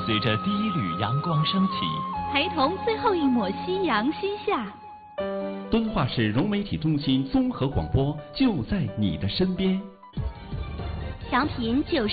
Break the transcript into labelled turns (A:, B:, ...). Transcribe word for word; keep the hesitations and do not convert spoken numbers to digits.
A: 随着第一缕阳光升起，
B: 陪同最后一抹夕阳西下。
C: 敦化市融媒体中心综合广播就在你的身边。
B: 调频九十。